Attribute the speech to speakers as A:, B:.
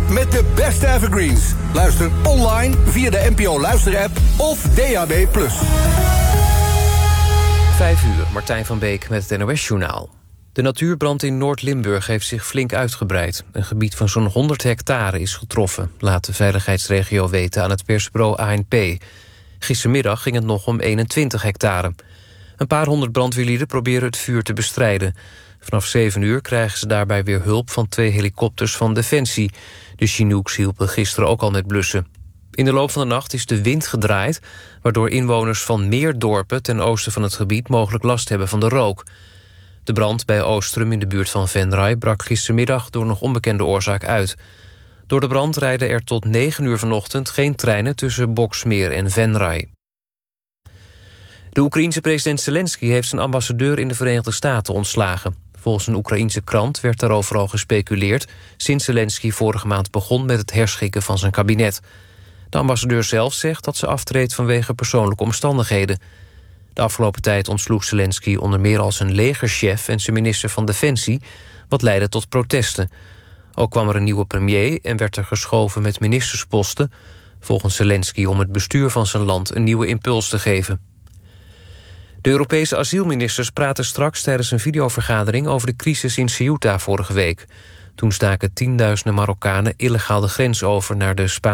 A: met de beste evergreens. Luister online via de NPO Luisterapp of DAB+.
B: 5 uur, Martijn van Beek met het NOS-journaal. De natuurbrand in Noord-Limburg heeft zich flink uitgebreid. Een gebied van zo'n 100 hectare is getroffen, laat de veiligheidsregio weten aan het persbureau ANP. Gistermiddag ging het nog om 21 hectare. Een paar honderd brandweerlieden proberen het vuur te bestrijden. Vanaf 7 uur krijgen ze daarbij weer hulp van 2 helikopters van Defensie. De Chinooks hielpen gisteren ook al met blussen. In de loop van de nacht is de wind gedraaid, waardoor inwoners van meer dorpen ten oosten van het gebied mogelijk last hebben van de rook. De brand bij Oostrum in de buurt van Venray brak gistermiddag door nog onbekende oorzaak uit. Door de brand rijden er tot 9 uur vanochtend geen treinen tussen Boksmeer en Venray. De Oekraïense president Zelensky heeft zijn ambassadeur in de Verenigde Staten ontslagen. Volgens een Oekraïense krant werd daarover al gespeculeerd sinds Zelensky vorige maand begon met het herschikken van zijn kabinet. De ambassadeur zelf zegt dat ze aftreedt vanwege persoonlijke omstandigheden. De afgelopen tijd ontsloeg Zelensky onder meer al zijn legerchef en zijn minister van Defensie, wat leidde tot protesten. Ook kwam er een nieuwe premier en werd er geschoven met ministersposten, volgens Zelensky om het bestuur van zijn land een nieuwe impuls te geven. De Europese asielministers praten straks tijdens een videovergadering over de crisis in Ceuta vorige week. Toen staken tienduizenden Marokkanen illegaal de grens over naar de Spaanse